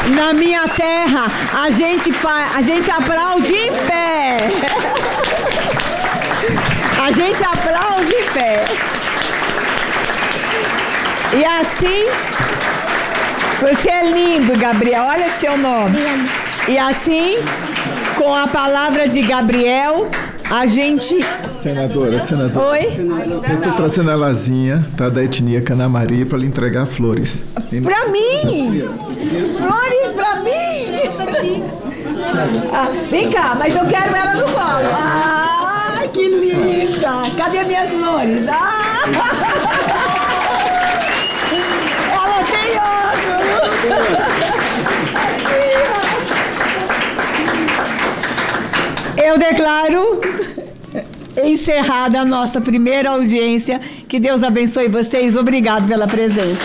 Na minha terra, a gente aplaude em pé. A gente aplaude em pé. E assim, você é lindo, Gabriel. Olha o seu nome. E assim, com a palavra de Gabriel, a gente... Senadora. Oi? Eu estou trazendo a Lazinha, tá, da etnia Canamari, para lhe entregar flores. Pra mim? Flores pra mim? Vem cá, mas eu quero ela no colo. Ah, que linda! Cadê minhas flores? Ela tem óculos! Eu declaro encerrada a nossa primeira audiência. Que Deus abençoe vocês. Obrigado pela presença.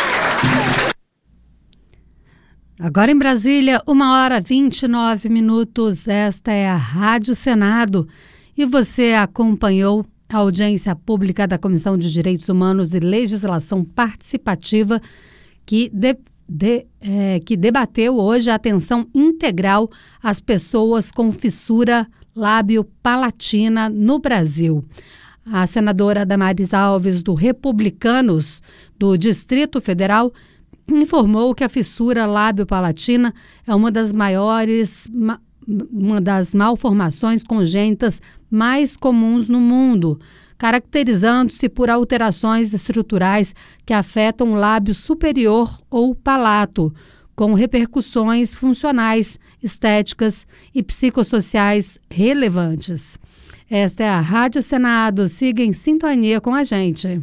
Agora em Brasília, 1h29. Esta é a Rádio Senado. E você acompanhou a audiência pública da Comissão de Direitos Humanos e Legislação Participativa que debateu hoje a atenção integral às pessoas com fissura lábio-palatina no Brasil. A senadora Damares Alves, do Republicanos do Distrito Federal, informou que a fissura lábio-palatina é uma das malformações congênitas mais comuns no mundo, caracterizando-se por alterações estruturais que afetam o lábio superior ou palato, com repercussões funcionais, estéticas e psicossociais relevantes. Esta é a Rádio Senado. Siga em sintonia com a gente.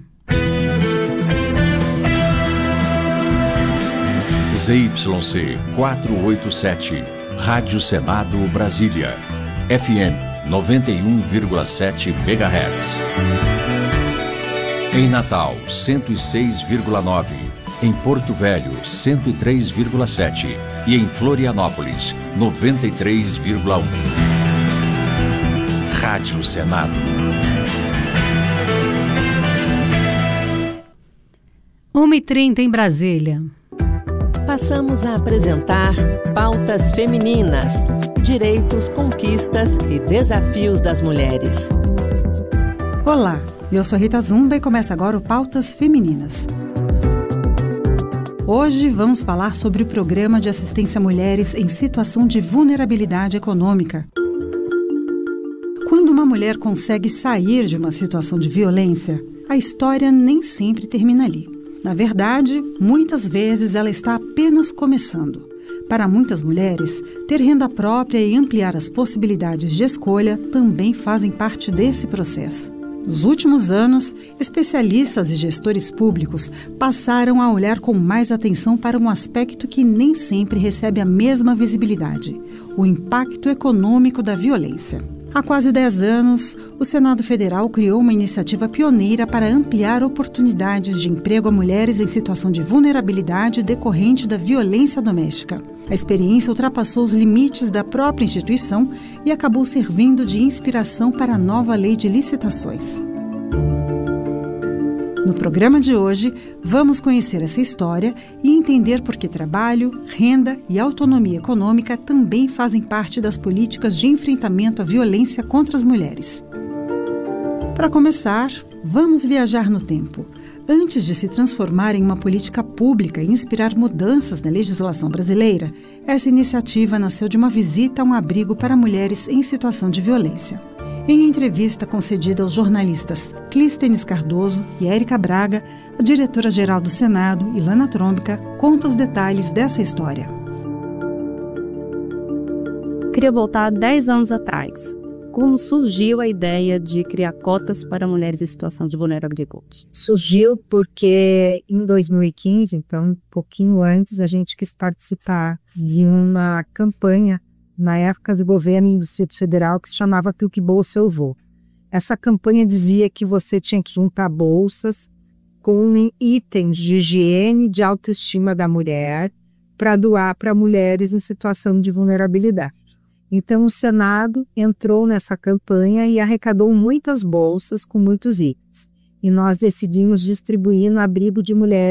ZYC 487, Rádio Senado Brasília, FM 91,7 MHz. Em Natal, 106,9. Em Porto Velho, 103,7. E em Florianópolis, 93,1. Rádio Senado. Uma 1h30 em Brasília. Passamos a apresentar Pautas Femininas, Direitos, Conquistas e Desafios das Mulheres. Olá, eu sou Rita Zumba e começa agora o Pautas Femininas. Hoje vamos falar sobre o Programa de Assistência a Mulheres em Situação de Vulnerabilidade Econômica. Quando uma mulher consegue sair de uma situação de violência, a história nem sempre termina ali. Na verdade, muitas vezes ela está apenas começando. Para muitas mulheres, ter renda própria e ampliar as possibilidades de escolha também fazem parte desse processo. Nos últimos anos, especialistas e gestores públicos passaram a olhar com mais atenção para um aspecto que nem sempre recebe a mesma visibilidade: o impacto econômico da violência. Há quase 10 anos, o Senado Federal criou uma iniciativa pioneira para ampliar oportunidades de emprego a mulheres em situação de vulnerabilidade decorrente da violência doméstica. A experiência ultrapassou os limites da própria instituição e acabou servindo de inspiração para a nova lei de licitações. No programa de hoje, vamos conhecer essa história e entender por que trabalho, renda e autonomia econômica também fazem parte das políticas de enfrentamento à violência contra as mulheres. Para começar, vamos viajar no tempo. Antes de se transformar em uma política pública e inspirar mudanças na legislação brasileira, essa iniciativa nasceu de uma visita a um abrigo para mulheres em situação de violência. Em entrevista concedida aos jornalistas Clístenes Cardoso e Érica Braga, a diretora-geral do Senado, Ilana Trombica, conta os detalhes dessa história. Queria voltar 10 anos atrás. Como surgiu a ideia de criar cotas para mulheres em situação de vulnerabilidade? Surgiu porque em 2015, então um pouquinho antes, a gente quis participar de uma campanha na época do governo do Distrito Federal que se chamava Tu Que Bolsa Eu Vou. Essa campanha dizia que você tinha que juntar bolsas com itens de higiene, de autoestima da mulher, para doar para mulheres em situação de vulnerabilidade. Então o Senado entrou nessa campanha e arrecadou muitas bolsas com muitos itens. E nós decidimos distribuir no abrigo de mulheres